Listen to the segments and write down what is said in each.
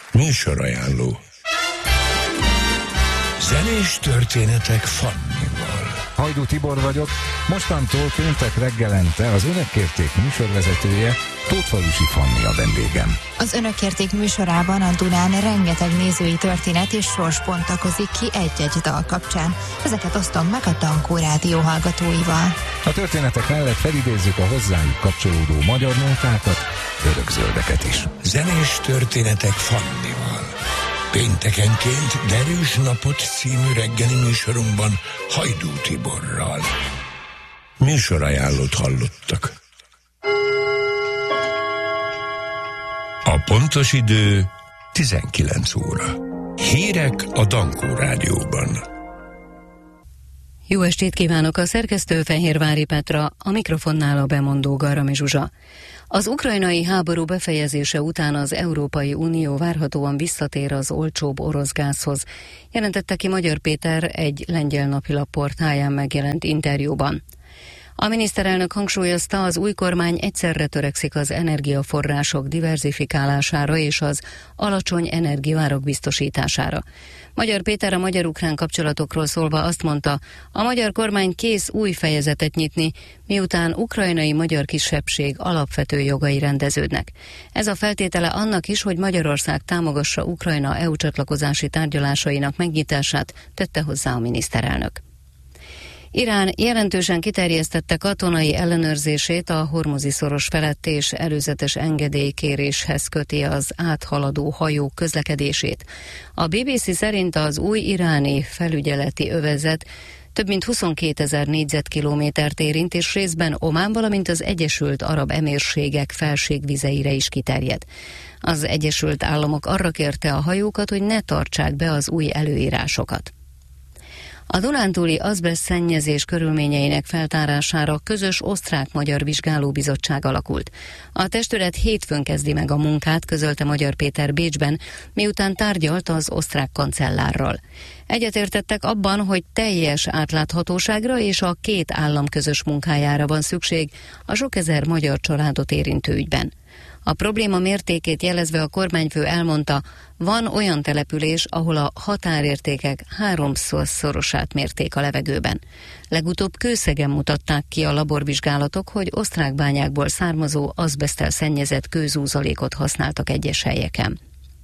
Műsorajánló. Zenés történetek Fannival. Hajdú Tibor vagyok, mostantól péntek reggelente az Önök kérték műsorvezetője, Tótfalusi Fanni a vendégem. Az Önök kérték műsorában a Dunán rengeteg nézői történet és sors bontakozik ki egy-egy dal kapcsán. Ezeket osztom meg a Dankó Rádió hallgatóival. A történetek mellett felidézzük a hozzájuk kapcsolódó magyar nótákat, örökzöldeket is. Zenés történetek Fannival. Péntekenként Derűs napot című reggeli műsorunkban Hajdú Tiborral. Műsorajánlót hallottak. A pontos idő 19 óra. Hírek a Dankó Rádióban. Jó estét kívánok, a szerkesztő Fehérvári Petra, a mikrofonnál a bemondó Garami Zsuzsa. Az ukrajnai háború befejezése után az Európai Unió várhatóan visszatér az olcsóbb orosz gázhoz, jelentette ki Magyar Péter egy lengyel napilap portáján megjelent interjúban. A miniszterelnök hangsúlyozta, az új kormány egyszerre törekszik az energiaforrások diverzifikálására és az alacsony energiaárak biztosítására. Magyar Péter a magyar-ukrán kapcsolatokról szólva azt mondta, a magyar kormány kész új fejezetet nyitni, miután ukrajnai magyar kisebbség alapvető jogai rendeződnek. Ez a feltétele annak is, hogy Magyarország támogassa Ukrajna EU csatlakozási tárgyalásainak megnyitását, tette hozzá a miniszterelnök. Irán jelentősen kiterjesztette katonai ellenőrzését a Hormuzi-szoros felett és előzetes engedélykéréshez köti az áthaladó hajók közlekedését. A BBC szerint az új iráni felügyeleti övezet több mint 22 000 négyzetkilométert érint, és részben Omán, valamint az Egyesült Arab Emírségek felségvizeire is kiterjed. Az Egyesült Államok arra kérte a hajókat, hogy ne tartsák be az új előírásokat. A dunántúli azbeszt szennyezés körülményeinek feltárására közös osztrák-magyar vizsgálóbizottság alakult. A testület hétfőn kezdi meg a munkát, közölte Magyar Péter Bécsben, miután tárgyalt az osztrák kancellárral. Egyetértettek abban, hogy teljes átláthatóságra és a két állam közös munkájára van szükség a sok ezer magyar családot érintő ügyben. A probléma mértékét jelezve a kormányfő elmondta, van olyan település, ahol a határértékek 3-szorosát mérték a levegőben. Legutóbb Kőszegen mutatták ki a laborvizsgálatok, hogy osztrák bányákból származó azbeszttel szennyezett kőzúzalékot használtak egyes helyeken.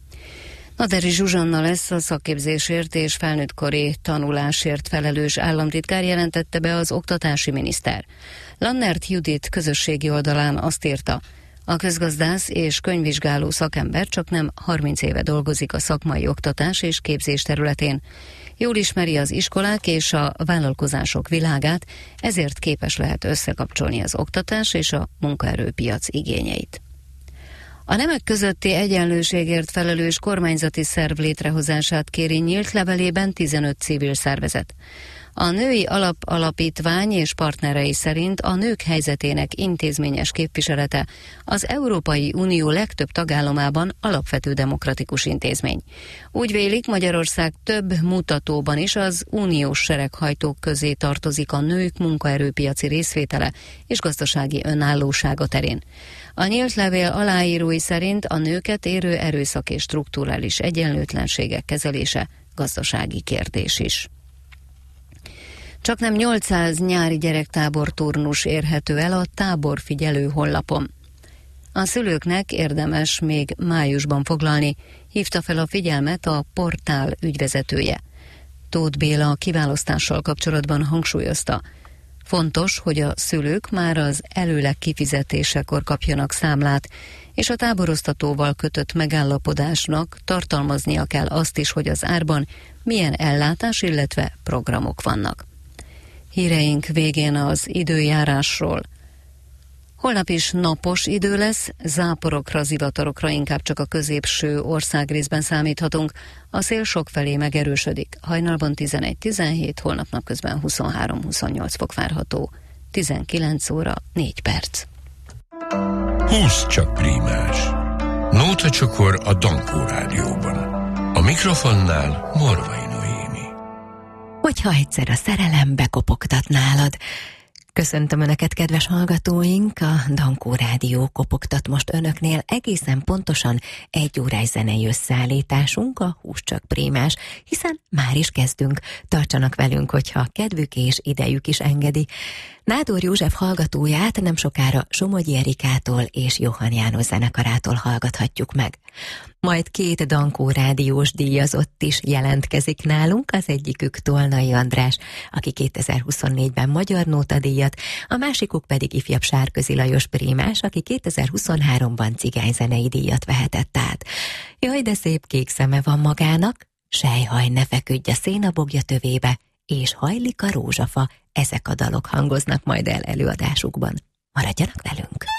Naderi Zsuzsanna lesz a szakképzésért és felnőttkori tanulásért felelős államtitkár, jelentette be az oktatási miniszter. Lannert Judit közösségi oldalán azt írta, a közgazdász és könyvvizsgáló szakember csaknem 30 éve dolgozik a szakmai oktatás és képzés területén. Jól ismeri az iskolák és a vállalkozások világát, ezért képes lehet összekapcsolni az oktatás és a munkaerőpiac igényeit. A nemek közötti egyenlőségért felelős kormányzati szerv létrehozását kéri nyílt levelében 15 civil szervezet. A Női Alapítvány és partnerei szerint a nők helyzetének intézményes képviselete az Európai Unió legtöbb tagállamában alapvető demokratikus intézmény. Úgy vélik, Magyarország több mutatóban is az uniós sereghajtók közé tartozik a nők munkaerőpiaci részvétele és gazdasági önállósága terén. A nyílt levél aláírói szerint a nőket érő erőszak és strukturális egyenlőtlenségek kezelése gazdasági kérdés is. Csaknem 800 nyári gyerektábor turnus érhető el a táborfigyelő honlapon. A szülőknek érdemes még májusban foglalni, hívta fel a figyelmet a portál ügyvezetője. Tóth Béla a kiválasztással kapcsolatban hangsúlyozta, fontos, hogy a szülők már az előleg kifizetésekor kapjanak számlát, és a táboroztatóval kötött megállapodásnak tartalmaznia kell azt is, hogy az árban milyen ellátás, illetve programok vannak. Híreink végén az időjárásról. Holnap is napos idő lesz, záporokra, zivatarokra inkább csak a középső országrészben számíthatunk. A szél sokfelé megerősödik. Hajnalban 11-17, holnap napközben 23-28 fok várható. 19 óra 4 perc. 20 csak prímás. Nótacsokor a Dankó Rádióban. A mikrofonnál Morvai Noémi. Hogyha egyszer a szerelem bekopogtat nálad, Köszöntöm Önöket, kedves hallgatóink! A Dankó Rádió kopogtat most Önöknél egészen pontosan 1 órás zenei összeállításunk, a Hús csak prémás, hiszen már is kezdünk. Tartsanak velünk, hogyha kedvük és idejük is engedi. Nádor József hallgatóját nem sokára Somogyi Erikától és Johann János zenekarától hallgathatjuk meg. Majd 2 Dankó rádiós díjazott is jelentkezik nálunk, az egyikük Tolnai András, aki 2024-ben Magyar Nótadíjat, a másikuk pedig ifjabb Sárközi Lajos prémás, aki 2023-ban cigányzenei díjat vehetett át. Jaj, de szép kék szeme van magának, sejhaj, ne feküdj a szénabogja tövébe, és hajlik a rózsafa, ezek a dalok hangoznak majd el előadásukban. Maradjanak velünk!